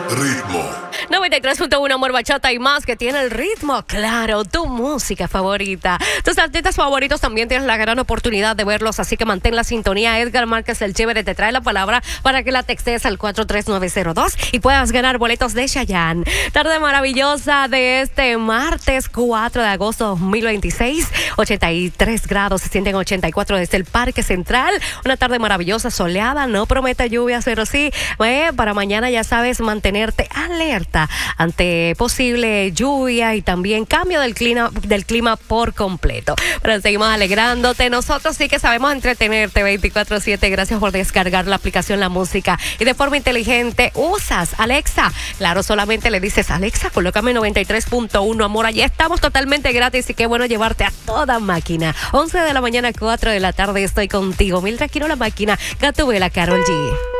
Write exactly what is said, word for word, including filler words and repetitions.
Ritmo. noventa y tres punto uno Amor, Bachata y más, que tiene el ritmo, claro, tu música favorita. Tus artistas favoritos también tienes la gran oportunidad de verlos, así que mantén la sintonía. Edgar Márquez, el chévere, te trae la palabra para que la textes al cuatro tres nueve cero dos y puedas ganar boletos de Chayanne. Tarde maravillosa de este martes cuatro de agosto de dos mil veintiséis, ochenta y tres grados, se sienten ochenta y cuatro desde el Parque Central. Una tarde maravillosa, soleada, no promete lluvias, pero sí, eh, para mañana ya sabes mantenerte alerta ante posible lluvia y también cambio del clima, del clima por completo. Pero seguimos alegrándote. Nosotros sí que sabemos entretenerte veinticuatro siete. Gracias por descargar la aplicación La Música y de forma inteligente usas Alexa. Claro, solamente le dices Alexa, colócame noventa y tres punto uno Amor. Allí estamos totalmente gratis y qué bueno llevarte a toda máquina. once de la mañana, cuatro de la tarde estoy contigo. Mildred Aquino, la máquina, Gatubela, Karol G.